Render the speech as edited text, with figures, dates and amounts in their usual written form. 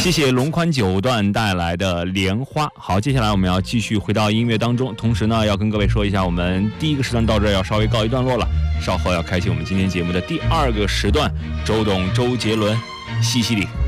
谢谢龙宽九段带来的莲花。好，接下来我们要继续回到音乐当中，同时呢，要跟各位说一下，我们第一个时段到这儿要稍微告一段落了，稍后要开启我们今天节目的第二个时段，周董、周杰伦，西西里。